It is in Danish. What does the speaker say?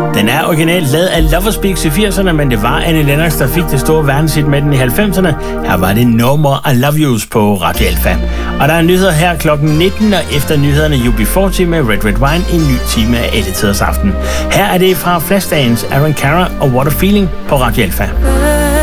Den er originalt lavet af Lovers Speaks i 80'erne, men det var Annie Lennox, der fik det store verdenshit med den i 90'erne. Her var det No More I Love Yous på Radio Alfa. Og der er nyheder her klokken 19, og efter nyhederne UB40 med Red Red Wine i en ny time af Alle Tiders Aften. Her er det fra Flashdance, Aaron Carter og What a Feeling på Radio Alfa.